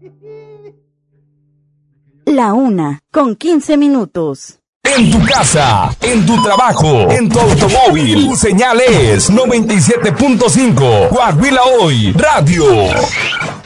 1:15. En tu casa, en tu trabajo, en tu automóvil, tu señal es 97.5. Coahuila Hoy Radio.